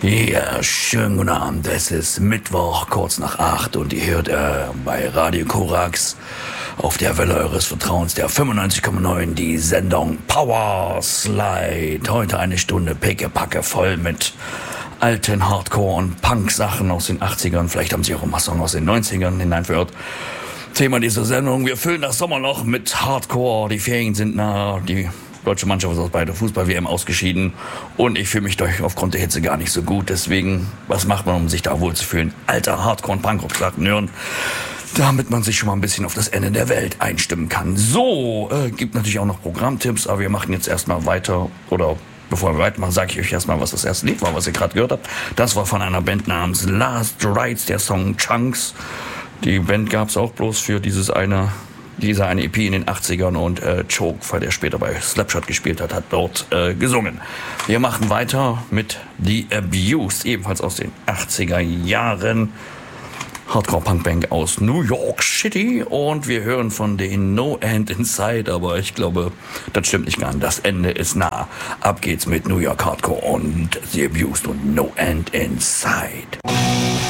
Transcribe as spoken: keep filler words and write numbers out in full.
Ja, schönen guten Abend. Es ist Mittwoch, kurz nach acht und ihr hört äh, bei Radio Korax auf der Welle eures Vertrauens, der fünfundneunzig Komma neun, die Sendung Power Slide. Heute eine Stunde Pickepacke voll mit alten Hardcore- und Punk-Sachen aus den achtzigern. Vielleicht haben sie auch immer Songs aus den neunzigern hineinverirrt. Thema dieser Sendung: Wir füllen das Sommerloch mit Hardcore. Die Ferien sind nah, die deutsche Mannschaft ist aus bei der Fußball-W M ausgeschieden und ich fühle mich durch aufgrund der Hitze gar nicht so gut. Deswegen, was macht man, um sich da wohlzufühlen? Alter Hardcore- und Punkrock-Platten hören, damit man sich schon mal ein bisschen auf das Ende der Welt einstimmen kann. So, äh, gibt natürlich auch noch Programmtipps, aber wir machen jetzt erstmal weiter, oder bevor wir weitermachen, sage ich euch erstmal, was das erste Lied war, was ihr gerade gehört habt. Das war von einer Band namens Last Rites, der Song Chunks. Die Band gab es auch bloß für dieses eine, dieser eine E P in den achtzigern und äh, Choke, weil der später bei Slapshot gespielt hat, hat dort äh, gesungen. Wir machen weiter mit The Abused, ebenfalls aus den achtziger Jahren. Hardcore-Punk-Band aus New York City, und wir hören von den No End Inside, aber ich glaube, das stimmt nicht ganz. Das Ende ist nah. Ab geht's mit New York Hardcore und The Abused und No End Inside.